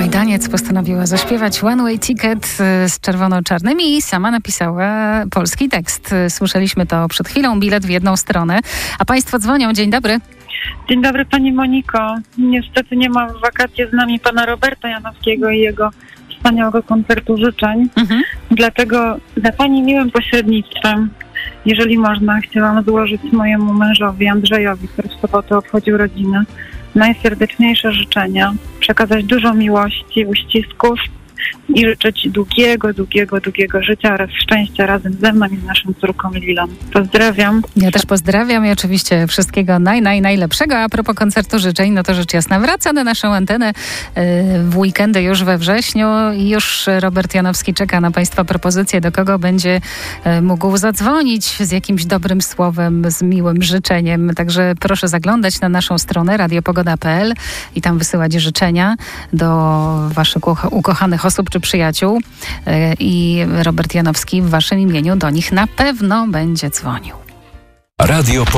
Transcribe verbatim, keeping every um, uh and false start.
Majdaniec postanowiła zaśpiewać One Way Ticket z czerwono-czarnymi i sama napisała polski tekst. Słyszeliśmy to przed chwilą, bilet w jedną stronę. A państwo dzwonią. Dzień dobry. Dzień dobry pani Moniko. Niestety nie ma w wakacje z nami pana Roberta Janowskiego i jego wspaniałego koncertu życzeń. Mhm. Dlatego za pani miłym pośrednictwem, jeżeli można, chciałam złożyć mojemu mężowi Andrzejowi, który w sobotę obchodził rodzinę, najserdeczniejsze życzenia, przekazać dużo miłości, uścisków i życzyć długiego, długiego, długiego życia oraz szczęścia razem ze mną i z naszą córką Lilą. Pozdrawiam. Ja też pozdrawiam i oczywiście wszystkiego naj, naj, najlepszego. A propos koncertu życzeń, no to rzecz jasna wraca na naszą antenę w weekendy już we wrześniu i już Robert Janowski czeka na państwa propozycje, do kogo będzie mógł zadzwonić z jakimś dobrym słowem, z miłym życzeniem. Także proszę zaglądać na naszą stronę radio pogoda kropka p l i tam wysyłać życzenia do waszych ukochanych osób czy przyjaciół i Robert Janowski w waszym imieniu do nich na pewno będzie dzwonił. Radio